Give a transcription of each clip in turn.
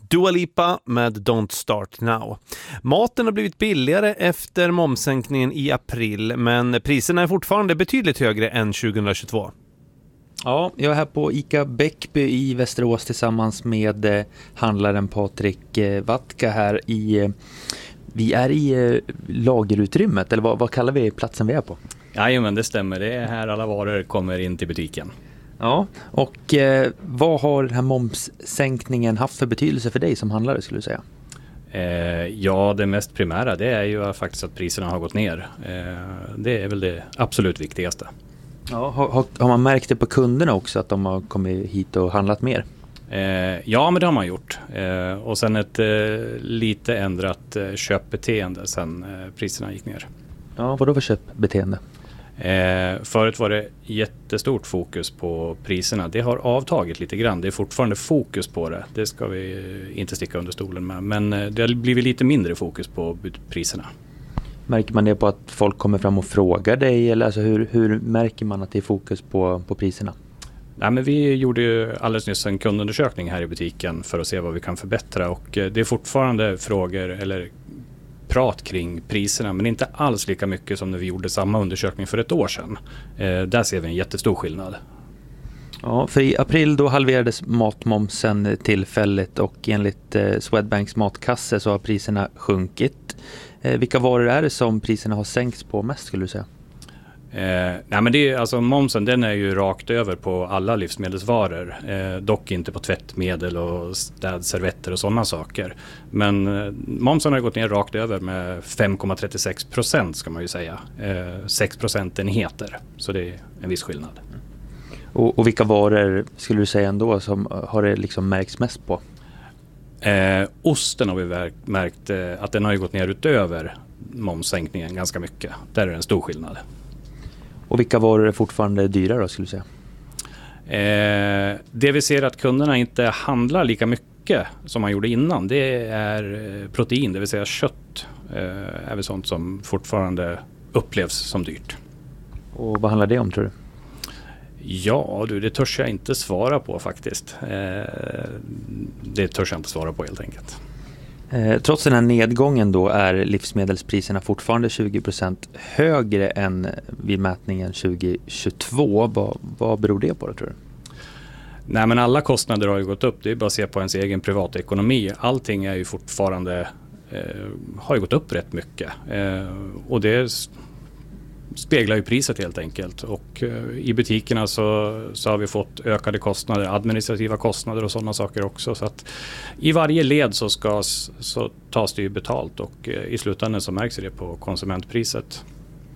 Dua Lipa med Don't Start Now. Maten har blivit billigare efter momssänkningen i april, men priserna är fortfarande betydligt högre än 2022. Ja, jag är här på ICA Bäckby i Västerås tillsammans med handlaren Patrik Watka här vi är i lagerutrymmet, eller vad kallar vi platsen vi är på? Jajamän, det stämmer. Det är här alla varor kommer in till butiken. Ja, och vad har den här momssänkningen haft för betydelse för dig som handlare, skulle du säga? Ja, det mest primära det är ju faktiskt att priserna har gått ner. Det är väl det absolut viktigaste. Ja, har man märkt det på kunderna också, att de har kommit hit och handlat mer? Ja, men det har man gjort. Och sen ett lite ändrat köpbeteende sen priserna gick ner. Ja, vad då för köpbeteende? Förut var det jättestort fokus på priserna. Det har avtagit lite grann. Det är fortfarande fokus på det. Det ska vi inte sticka under stolen med. Men det har blivit lite mindre fokus på priserna. Märker man det på att folk kommer fram och frågar dig? Eller alltså hur märker man att det är fokus på priserna? Nej, men vi gjorde ju alldeles nyss en kundundersökning här i butiken för att se vad vi kan förbättra. Och det är fortfarande frågor eller prat kring priserna, men inte alls lika mycket som när vi gjorde samma undersökning för ett år sedan. Där ser vi en jättestor skillnad. Ja, för i april då halverades matmomsen tillfälligt och enligt Swedbanks matkasse så har priserna sjunkit. Vilka varor är det som priserna har sänkts på mest, skulle du säga? Nej, men det är, alltså, momsen den är ju rakt över på alla livsmedelsvaror. Dock inte på tvättmedel och städservetter och sådana saker. Men momsen har gått ner rakt över med 5,36% ska man ju säga. 6 procentenheter. Så det är en viss skillnad. Och vilka varor skulle du säga ändå som har det liksom märks mest på? Osten har vi märkt att den har ju gått ner utöver momssänkningen ganska mycket. Där är det en stor skillnad. Och vilka varor är fortfarande dyrare då, skulle du säga? Det vi ser att kunderna inte handlar lika mycket som man gjorde innan, det är protein, det vill säga kött. Är väl sånt som fortfarande upplevs som dyrt. Och vad handlar det om, tror du? Ja, det törs jag inte svara på faktiskt. Det törs jag inte svara på helt enkelt. Trots den här nedgången då är livsmedelspriserna fortfarande 20% högre än vid mätningen 2022. Vad beror det på då, tror du? Nej, men alla kostnader har ju gått upp. Det är bara att se på ens egen privatekonomi. Allting är ju fortfarande har ju gått upp rätt mycket. Och det speglar ju priset helt enkelt. Och i butikerna så har vi fått ökade kostnader, administrativa kostnader och sådana saker också. Så att i varje led så tas det ju betalt och i slutändan så märks det på konsumentpriset.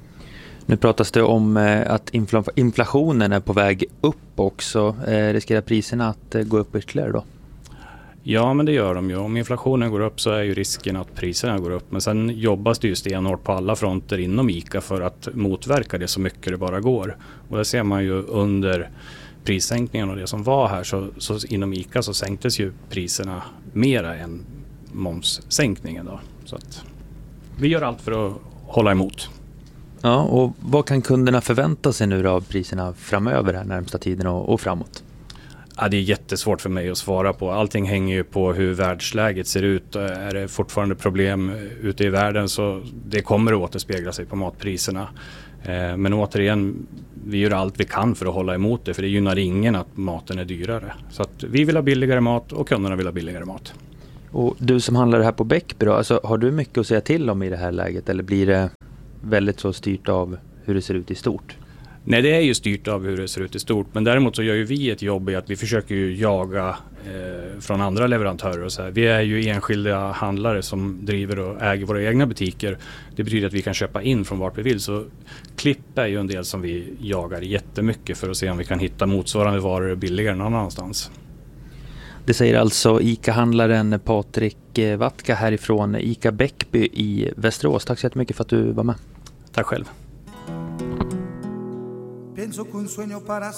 Nu pratas det om att inflationen är på väg upp också. Riskerar priserna att gå upp ytterligare då? Ja, men det gör de ju. Om inflationen går upp så är ju risken att priserna går upp. Men sen jobbas det ju stenhårt på alla fronter inom ICA för att motverka det så mycket det bara går. Och det ser man ju under prissänkningen och det som var här. Så inom ICA så sänktes ju priserna mera än momssänkningen då. Så att vi gör allt för att hålla emot. Ja, och vad kan kunderna förvänta sig nu då av priserna framöver här närmsta tiden och framåt? Ja, det är jättesvårt för mig att svara på. Allting hänger ju på hur världsläget ser ut. Är det fortfarande problem ute i världen så det kommer att återspegla sig på matpriserna. Men återigen, vi gör allt vi kan för att hålla emot det. För det gynnar ingen att maten är dyrare. Så att vi vill ha billigare mat och kunderna vill ha billigare mat. Och du som handlar här på Bäckby då, alltså, har du mycket att säga till om i det här läget? Eller blir det väldigt så styrt av hur det ser ut i stort? Nej, det är ju styrt av hur det ser ut i stort. Men däremot så gör ju vi ett jobb i att vi försöker ju jaga från andra leverantörer. Och så här. Vi är ju enskilda handlare som driver och äger våra egna butiker. Det betyder att vi kan köpa in från vart vi vill. Så klipp är ju en del som vi jagar jättemycket för att se om vi kan hitta motsvarande varor billigare någon annanstans. Det säger alltså ICA-handlaren Patrik Watka härifrån ICA Bäckby i Västerås. Tack så jättemycket för att du var med. Tack själv. Pienso que un sueño para